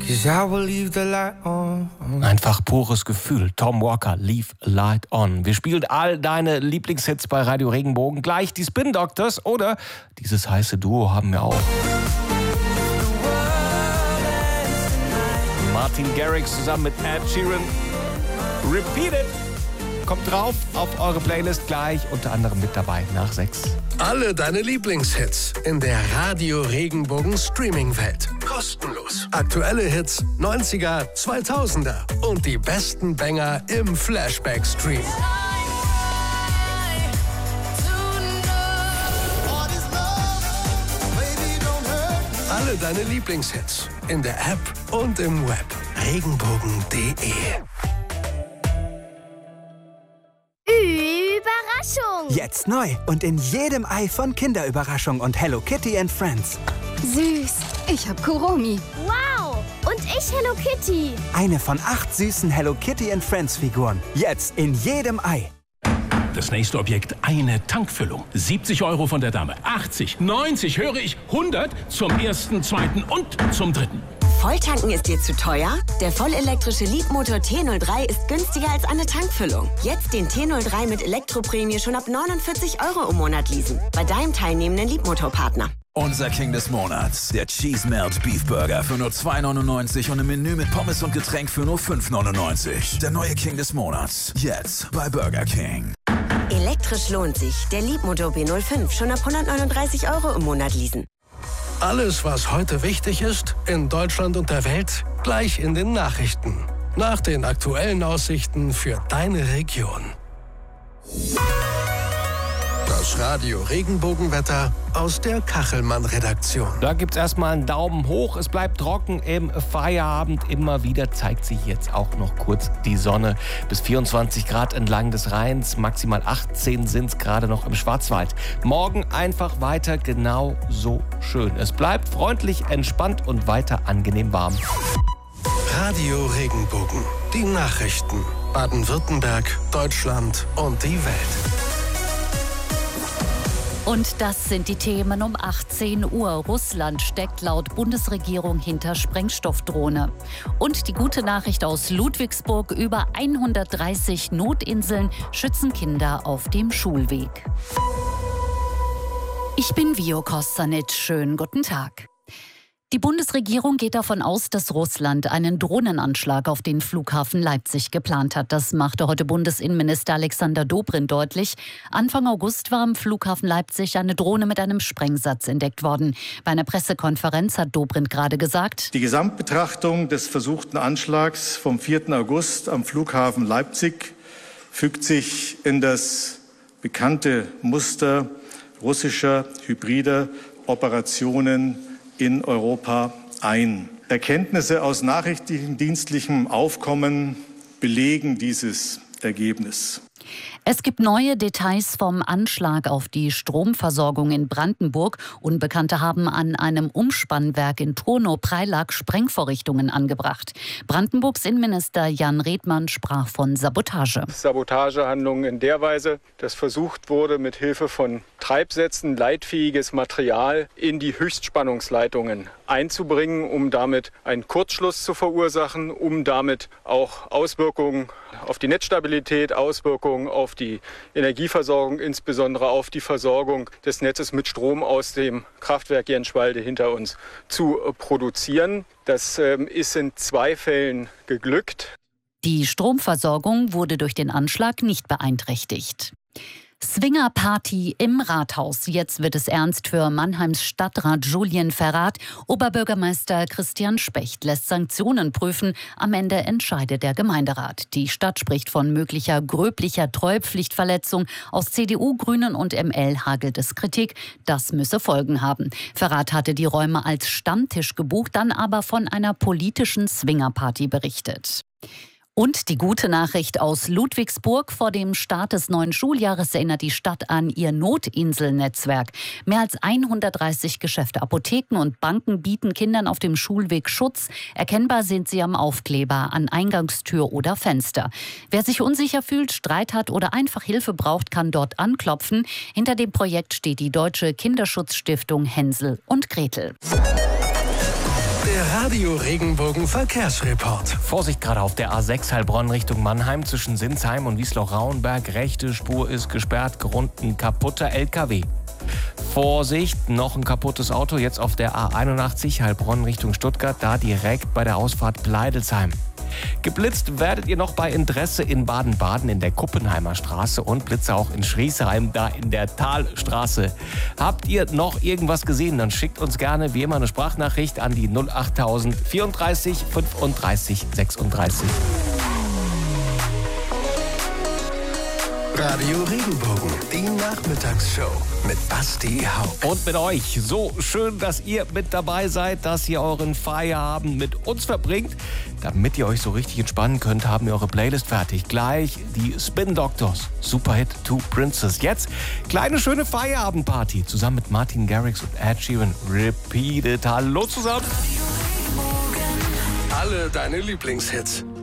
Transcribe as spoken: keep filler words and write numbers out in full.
Einfach pures Gefühl. Tom Walker, Leave a Light On. Wir spielen all deine Lieblingshits bei Radio Regenbogen. Gleich die Spin Doctors oder dieses heiße Duo haben wir auch. Martin Garrix zusammen mit Ed Sheeran. Repeat It. Kommt drauf auf eure Playlist gleich, unter anderem mit dabei nach sechs. Alle deine Lieblingshits in der Radio Regenbogen Streaming-Welt. Kostenlos. Aktuelle Hits, neunziger, zweitausender und die besten Banger im Flashback-Stream. Alle deine Lieblingshits in der App und im Web. Regenbogen punkt de. Überraschung! Jetzt neu und in jedem Ei von Kinderüberraschung und Hello Kitty and Friends. Süß. Ich hab Kuromi. Wow. Und ich Hello Kitty. Eine von acht süßen Hello Kitty and Friends Figuren. Jetzt in jedem Ei. Das nächste Objekt, eine Tankfüllung. siebzig Euro von der Dame, achtzig, neunzig, höre ich, hundert zum ersten, zweiten und zum dritten. Volltanken ist dir zu teuer? Der vollelektrische Leapmotor T null drei ist günstiger als eine Tankfüllung. Jetzt den T null drei mit Elektroprämie schon ab neunundvierzig Euro im Monat leasen. Bei deinem teilnehmenden Leapmotor-Partner. Unser King des Monats, der Cheese Melt Beef Burger für nur zwei neunundneunzig und ein Menü mit Pommes und Getränk für nur fünf neunundneunzig. Der neue King des Monats, jetzt bei Burger King. Elektrisch lohnt sich. Der Leapmotor B null fünf schon ab hundertneununddreißig Euro im Monat leasen. Alles, was heute wichtig ist, in Deutschland und der Welt, gleich in den Nachrichten. Nach den aktuellen Aussichten für deine Region. Das Radio Regenbogenwetter aus der Kachelmann-Redaktion. Da gibt's erstmal einen Daumen hoch. Es bleibt trocken im Feierabend. Immer wieder zeigt sich jetzt auch noch kurz die Sonne. Bis vierundzwanzig Grad entlang des Rheins. Maximal achtzehn sind's gerade noch im Schwarzwald. Morgen einfach weiter genau so schön. Es bleibt freundlich, entspannt und weiter angenehm warm. Radio Regenbogen. Die Nachrichten. Baden-Württemberg, Deutschland und die Welt. Und das sind die Themen um achtzehn Uhr. Russland steckt laut Bundesregierung hinter Sprengstoffdrohne. Und die gute Nachricht aus Ludwigsburg: über hundertdreißig Notinseln schützen Kinder auf dem Schulweg. Ich bin Vio Kostanic. Schönen guten Tag. Die Bundesregierung geht davon aus, dass Russland einen Drohnenanschlag auf den Flughafen Leipzig geplant hat. Das machte heute Bundesinnenminister Alexander Dobrindt deutlich. Anfang August war am Flughafen Leipzig eine Drohne mit einem Sprengsatz entdeckt worden. Bei einer Pressekonferenz hat Dobrindt gerade gesagt: Die Gesamtbetrachtung des versuchten Anschlags vom vierten August am Flughafen Leipzig fügt sich in das bekannte Muster russischer hybrider Operationen in Europa ein. Erkenntnisse aus nachrichtendienstlichem Aufkommen belegen dieses Ergebnis. Es gibt neue Details vom Anschlag auf die Stromversorgung in Brandenburg. Unbekannte haben an einem Umspannwerk in Turnow-Preilack Sprengvorrichtungen angebracht. Brandenburgs Innenminister Jan Redmann sprach von Sabotage. Sabotagehandlungen in der Weise, dass versucht wurde, mit Hilfe von Treibsätzen leitfähiges Material in die Höchstspannungsleitungen einzubringen, um damit einen Kurzschluss zu verursachen, um damit auch Auswirkungen auf die Netzstabilität, Auswirkungen auf die Energieversorgung, insbesondere auf die Versorgung des Netzes mit Strom aus dem Kraftwerk Jenschwalde hinter uns zu produzieren. Das ähm, ist in zwei Fällen geglückt. Die Stromversorgung wurde durch den Anschlag nicht beeinträchtigt. Swingerparty im Rathaus. Jetzt wird es ernst für Mannheims Stadtrat Julien Ferrat. Oberbürgermeister Christian Specht lässt Sanktionen prüfen. Am Ende entscheidet der Gemeinderat. Die Stadt spricht von möglicher gröblicher Treuepflichtverletzung. Aus C D U, Grünen und M L hagelt es Kritik. Das müsse Folgen haben. Ferrat hatte die Räume als Stammtisch gebucht, dann aber von einer politischen Swingerparty berichtet. Und die gute Nachricht aus Ludwigsburg: Vor dem Start des neuen Schuljahres erinnert die Stadt an ihr Notinselnetzwerk. Mehr als hundertdreißig Geschäfte, Apotheken und Banken bieten Kindern auf dem Schulweg Schutz. Erkennbar sind sie am Aufkleber, an Eingangstür oder Fenster. Wer sich unsicher fühlt, Streit hat oder einfach Hilfe braucht, kann dort anklopfen. Hinter dem Projekt steht die Deutsche Kinderschutzstiftung Hänsel und Gretel. Der Radio Regenbogen Verkehrsreport. Vorsicht gerade auf der A sechs Heilbronn Richtung Mannheim zwischen Sinsheim und Wiesloch-Rauenberg. Rechte Spur ist gesperrt, Grund ein kaputter L K W. Vorsicht, noch ein kaputtes Auto jetzt auf der A einundachtzig Heilbronn Richtung Stuttgart, da direkt bei der Ausfahrt Bleidelsheim. Geblitzt werdet ihr noch bei Interesse in Baden-Baden in der Kuppenheimer Straße und Blitze auch in Schriesheim, da in der Talstraße. Habt ihr noch irgendwas gesehen, dann schickt uns gerne wie immer eine Sprachnachricht an die null achttausend vierunddreißig fünfunddreißig sechsunddreißig. Radio Regenbogen, die Nachmittagsshow mit Basti Hauck. Und mit euch. So schön, dass ihr mit dabei seid, dass ihr euren Feierabend mit uns verbringt. Damit ihr euch so richtig entspannen könnt, haben wir eure Playlist fertig. Gleich die Spin Doctors, Superhit Two Princes. Jetzt kleine schöne Feierabendparty zusammen mit Martin Garrix und Ed Sheeran. Repeat it. Hallo zusammen. Alle deine Lieblingshits.